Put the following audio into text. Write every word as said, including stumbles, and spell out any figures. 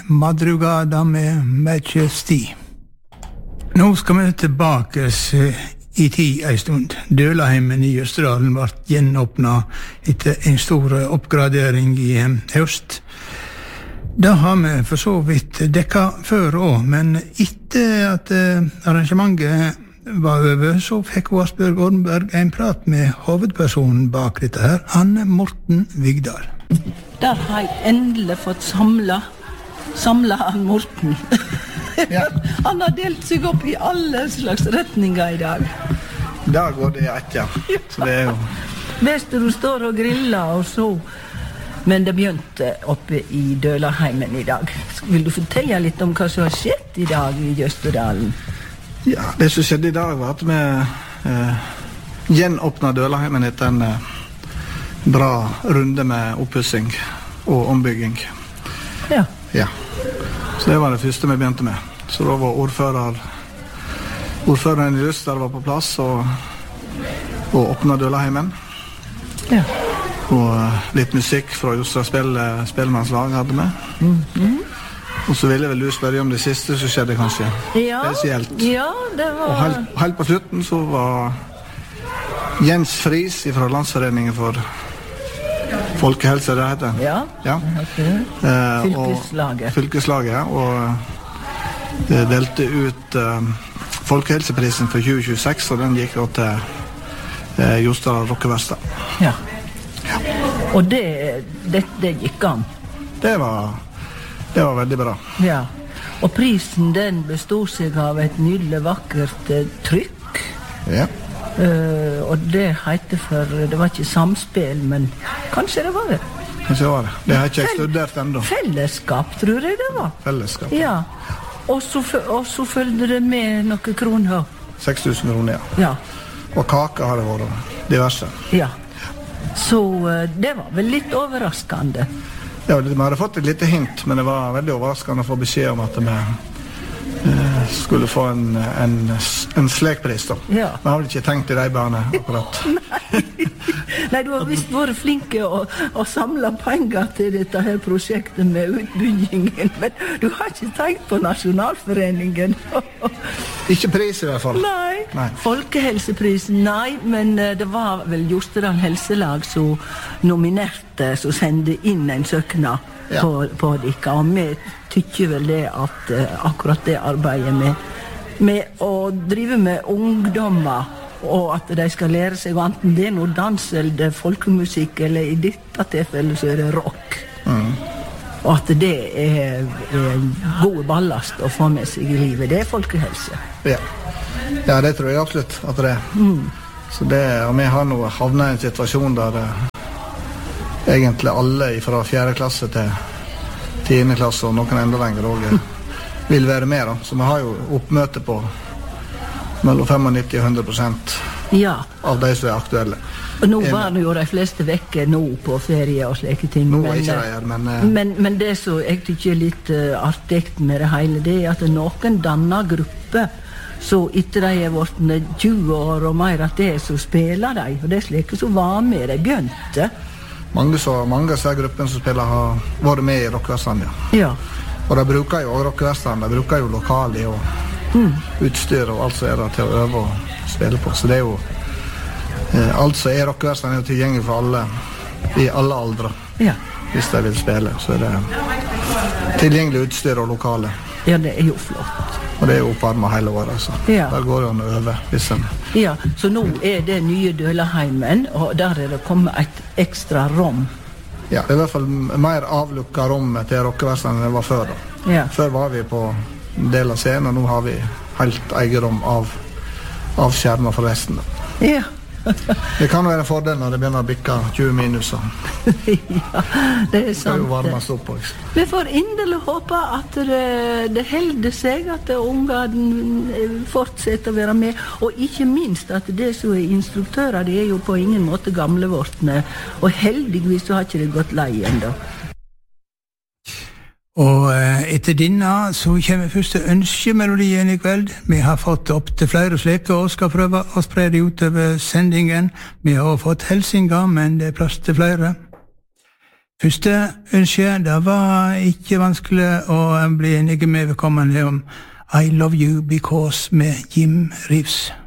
Madrugada med Majesty. Nå skal vi tilbake i tid en stund. Dølaheimen i Østerdalen ble gjenåpnet etter en stor oppgradering i høst. Det har vi for så vidt dekket før også, men etter at arrangementet var over, så fikk Asbjørg Ornberg en prat med hovedpersonen bak dette her, Anne Morten Vigdal. Der har jeg endelig fått samlet, samlet han Morten. Ja. Han har delt seg opp i alle slags retninger i dag. Der går det i ett, ja. Så det er jo... Best du står og griller og så... Men det begynte oppe i Dølaheimen i dag. Vil du fortelle litt om hva som har skjedd i dag i Østerdalen? Ja, det som skjedde i dag var at vi eh, gjenåpnet Dølaheimen etter en eh, bra runde med oppussing og ombygging. Ja. Ja. Så det var det første vi begynte med. Så da var ordfører, ordføreren i Luster var på plass og, og åpnet Dølaheimen. Ja. Og litt musikk fra Jostra Spell, Spellemannslag hadde vi. Mm-hmm. Og så ville vel du spørre om det siste som skjedde kanskje. Ja, spesielt. Ja, det var... Og helt, helt på slutten så var Jens Friis fra Landsforeningen for Folkehelse, det heter. Ja, ja. Eh, fylkeslaget. Og, fylkeslaget, ja. Og det delte ut eh, Folkehelseprisen for tjue tjueseks, og den gikk da til eh, Jostra Rockeverkstad. Ja. Og det, det, det gikk an. Det var, det var veldig bra. Ja. Og prisen den bestod seg av et nydelig vakkert uh, trykk. Ja. Uh, og det heter for, det var ikke samspill, men kanskje det var det. Kanskje det var det. Det har ikke jeg studert enda. Fellesskap, tror jeg det var. Fellesskap. Ja. Og så, og så følgde det med noen kroner. seks tusen kroner, ja. Ja. Og kake har det vært. Diverse. Ja. Så det var vel litt overraskende. Ja, vi hadde fått et lite hint, men det var veldig overraskende å få beskjed om at vi eh, skulle få en, en, en slekpris da. Ja. Vi har vel ikke tenkt i de barne akkurat. Nei. Nei, du har visst vært flinke å, å samle penger til dette her prosjektet med utbyggingen, men du har ikke tenkt på Nasjonalforeningen. Ikke pris i hvert fall. Nei. Nei. Folkehelseprisen, nei, men det var vel Jostedal Helselag som nominerte, som sendte inn en søknad ja. på, på dere, og vi tykker vel det at uh, akkurat det arbeidet med, med å drive med ungdommer, og at de skal lære seg enten det er noe dans eller folkemusikk, eller i dette tilfellet så er det rock. Mm. Og at det er, er god ballast å få med seg i livet. Det er folkehelse. Ja, ja det tror jeg absolutt at det er. Mm. Så det, og vi har nå havnet i en situasjon der det, egentlig alle fra fjerde klasse til tiende klasse og noen enda lenger også, vil være med da. Så vi har jo oppmøte på mellom nittifem og hundre prosent ja. Av de som er aktuelle. Og nå var det jo de fleste vekke nå på ferie og slike ting. Nå men, er ikke det her, men, uh, men... Men det som jeg tykker er litt uh, artig med det hele, det er at noen danner gruppe, så etter de er vært tjue år og mer at det så spiller de, og det er slike som var med, de begynte. Mange, så, mange av disse gruppene som spiller har vært med i Rockeverkstaden, ja. Ja. Og de bruker jo Rockeverkstaden, de bruker jo lokale og mm. utstyr og alt som er der til å øve og spille på. Så det er jo eh, alt som er Rockeverkstaden er jo tilgjengelig for alle i alle aldre. Ja. Hvis de vil spille, så er det tilgjengelig utstyr og lokale. Ja, det er jo flott. Og det er jo opparmet hele året, altså. Ja. Der går det an å øve, hvis en... Ja, så nå er det nye Dølaheimen, og der er det kommet et ekstra rom. Ja, det er i hvert fall mer avlukket rom til Rockeverkstaden enn det var før da. Ja. Før var vi på en del av scenen, og nå har vi helt eget rom av, av skjermer for resten. Ja. Det kan være en fordel når det begynner å bikke tjue minus. Ja, det er sant. Det er jo varmest opp også. Vi får inderlig håpe at det, det helder seg, at ungene fortsetter å være med, og ikke minst at det som er instruktører, det er jo på ingen måte gamle vortene, og heldigvis så har ikke det gått lei enda. Og etter denne så kommer første ønskemelodien i kveld. Vi har fått opp til flere slike og skal prøve å spre det utover sendingen. Vi har fått helsinger, men det er plass til flere. Første ønske, det var ikke vanskelig å bli enige med vedkommende om I Love You Because med Jim Reeves.